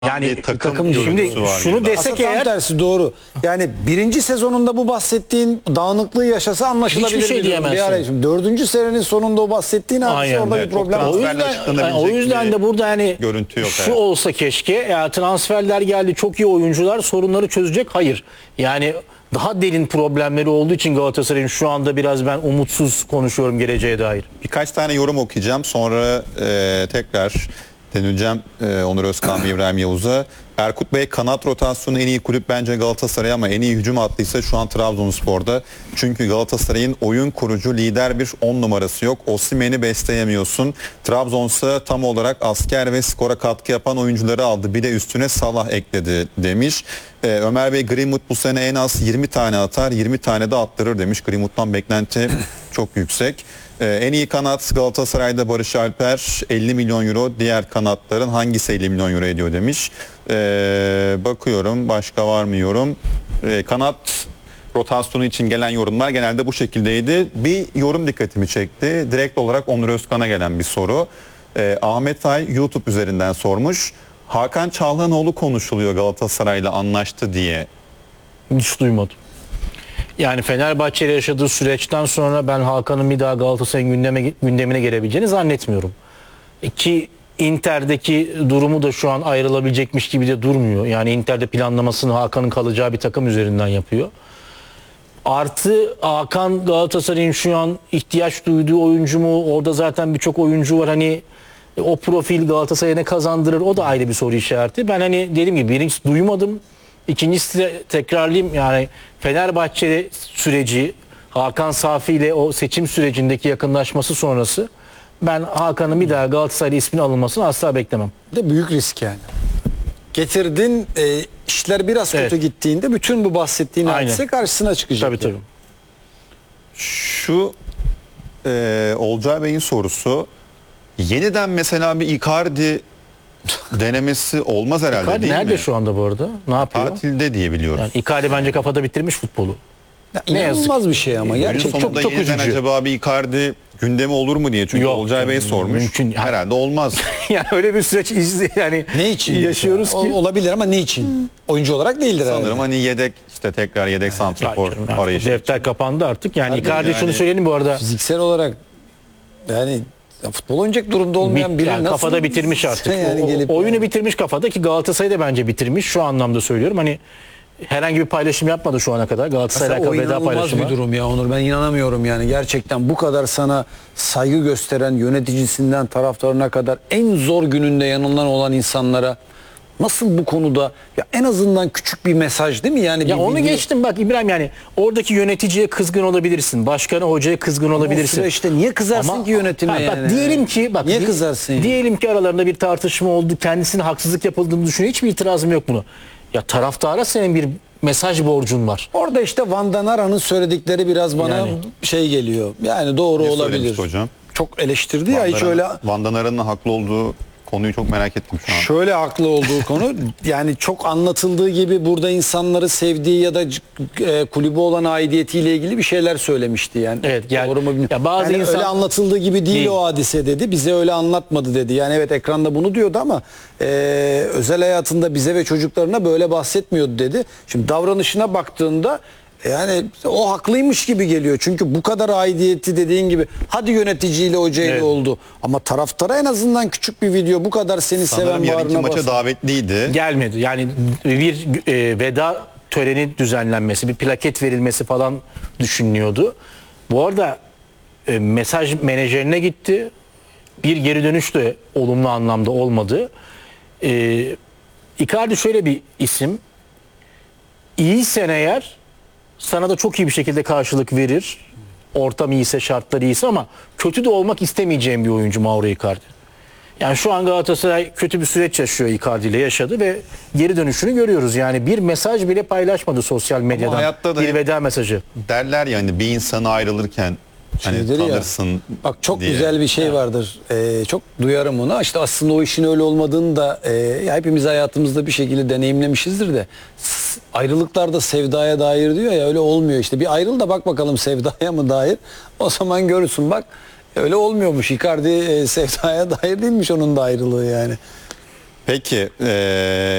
Yani takım şimdi şunu burada. desek Aslında tam eğer tersi doğru. Yani birinci sezonunda bu bahsettiğin dağınıklığı yaşasa anlaşılabilir. Hiçbir şey bir durum. diyemezsin. Bir ara şimdi dördüncü senenin sonunda o bahsettiğin hadise Aynen. orada Evet, bir problem çok var. transferler o yüzden de burada hani görüntü yok, şu evet. olsa keşke ya transferler geldi çok iyi oyuncular sorunları çözecek. Hayır. Yani daha derin problemleri olduğu için Galatasaray'ın şu anda biraz ben umutsuz konuşuyorum geleceğe dair. Birkaç tane yorum okuyacağım. Sonra tekrar döneceğim Onur Özkan ve İbrahim Yavuz'a. Erkut Bey, kanat rotasyonu en iyi kulüp bence Galatasaray ama en iyi hücum hattıysa şu an Trabzonspor'da. Çünkü Galatasaray'ın oyun kurucu lider bir 10 numarası yok. Osimhen'i besleyemiyorsun. Trabzon'sa tam olarak asker ve skora katkı yapan oyuncuları aldı. Bir de üstüne Salah ekledi demiş. Ömer Bey, Greenwood bu sene en az 20 tane atar, 20 tane de attırır demiş. Greenwood'dan beklenti çok yüksek. En iyi kanat Galatasaray'da Barış Alper, 50 milyon euro. Diğer kanatların hangisi 50 milyon euro ediyor demiş. Bakıyorum başka var mı yorum. Kanat rotasyonu için gelen yorumlar genelde bu şekildeydi. Bir yorum dikkatimi çekti. Direkt olarak Onur Özkan'a gelen bir soru. Ahmet Ay YouTube üzerinden sormuş. Hakan Çalhanoğlu konuşuluyor Galatasaray'la anlaştı diye. Hiç duymadım. Yani Fenerbahçe ile yaşadığı süreçten sonra ben Hakan'ın bir daha Galatasaray'ın gündemine gelebileceğini zannetmiyorum. Ki Inter'deki durumu da şu an ayrılabilecekmiş gibi de durmuyor. Yani Inter'de planlamasını Hakan'ın kalacağı bir takım üzerinden yapıyor. Artı Hakan Galatasaray'ın şu an ihtiyaç duyduğu oyuncu mu? Orada zaten birçok oyuncu var. Hani o profil Galatasaray'a ne kazandırır? O da ayrı bir soru işareti. Ben hani dediğim gibi birincisi duymadım. İkincisi de tekrarlayayım yani Fenerbahçe süreci Hakan Safi ile o seçim sürecindeki yakınlaşması sonrası ben Hakan'ın bir daha Galatasaray'da isminin alınmasını asla beklemem. De büyük risk yani. Getirdin işler biraz Evet. kötü gittiğinde bütün bu bahsettiğin Aynen. hadise karşısına çıkacak. Tabii tabii. Şu Olcay Bey'in sorusu, yeniden mesela bir Icardi denemesi olmaz herhalde Icardi değil nerede mi? şu anda bu arada? Ne yapıyor? Tatilde diye biliyoruz. Yani Icardi bence kafada bitirmiş futbolu. Ya, Ne yazık inanılmaz bir şey ama Oyunun gerçekten. sonunda çok yeniden üzücü. acaba bir Icardi gündemi olur mu diye. Çünkü Yok, Olcay Bey sormuş. mümkün. Herhalde olmaz. Yani öyle bir süreç yani Ne için? yaşıyoruz ki. Olabilir ama ne için? Oyuncu olarak değildir herhalde. Sanırım hani yedek işte tekrar yedek santrafor Hayır, yani arayışı. defter kapandı artık. Yani Hadi Icardi yani. şunu söyleyelim bu arada. Fiziksel olarak yani futbol oynayacak durumda olmayan biri Yani nasıl kafada bitirmiş artık. yani gelip Oyunu yani. bitirmiş kafada ki Galatasaray'da bence bitirmiş. Şu anlamda söylüyorum. Hani herhangi bir paylaşım yapmadı şu ana kadar. Galatasaray'la Mesela o alakalı veda inanılmaz paylaşımı. bir durum ya Onur. Ben inanamıyorum yani. Gerçekten bu kadar sana saygı gösteren yöneticisinden taraftarına kadar en zor gününde yanından olan insanlara nasıl bu konuda ya en azından küçük bir mesaj değil mi? Yani Ya bir onu video- geçtim bak İbrahim yani oradaki yöneticiye kızgın olabilirsin. Başkana hocaya kızgın O olabilirsin. süreçte niye kızarsın ki yönetime Bak yani? diyelim ki bak Niye kızarsın yani? Diyelim ki aralarında bir tartışma oldu. Kendisine haksızlık yapıldığını düşünüyor. Hiçbir itirazım yok buna. Ya taraftara senin bir mesaj borcun var. Orada işte Van Danara'nın söyledikleri biraz bana Yani. şey geliyor. Yani doğru Ne olabilir. söylemişti hocam? Çok eleştirdi ya hiç öyle Van Danara'nın haklı olduğu konuyu çok merak ettim şu an. şöyle haklı olduğu konu yani çok anlatıldığı gibi burada insanları sevdiği ya da kulübü olan aidiyetiyle ilgili bir şeyler söylemişti yani. Evet, yani- Doğru mu bilmiyorum. ya bazı yani insan- öyle anlatıldığı gibi değil Değil. o hadise dedi. Bize öyle anlatmadı dedi. Yani evet ekranda bunu diyordu ama özel hayatında bize ve çocuklarına böyle bahsetmiyordu dedi. Şimdi davranışına baktığında yani o haklıymış gibi geliyor. Çünkü bu kadar aidiyeti dediğin gibi hadi yöneticiyle hocayla Evet. oldu. Ama taraftara en azından küçük bir video bu kadar seni Sanırım seven yarınki bağrına maça basan. davetliydi. Gelmedi. Yani bir veda töreni düzenlenmesi, bir plaket verilmesi falan düşünülüyordu. Bu arada mesaj menajerine gitti. Bir geri dönüş de olumlu anlamda olmadı. Icardi şöyle bir isim. İyiysen eğer sana da çok iyi bir şekilde karşılık verir. Ortam iyiyse, şartlar iyiyse ama kötü de olmak istemeyeceğim bir oyuncu Mauro Icardi. Yani şu an Galatasaray kötü bir süreç yaşıyor, Icardi ile yaşadı ve geri dönüşünü görüyoruz. Yani bir mesaj bile paylaşmadı sosyal medyadan. hayatta da bir veda mesajı. Derler ya hani bir insanı ayrılırken hani Şeydir ya, tanırsın bak çok diye. güzel bir şey vardır. Çok duyarım onu. İşte aslında o işin öyle olmadığını da ya hepimiz hayatımızda bir şekilde deneyimlemişizdir de ayrılıklarda sevdaya dair diyor ya öyle olmuyor işte. Bir ayrıl da bak bakalım sevdaya mı dair. O zaman görürsün bak öyle olmuyormuş. Icardi sevdaya dair değilmiş onun da ayrılığı yani. Peki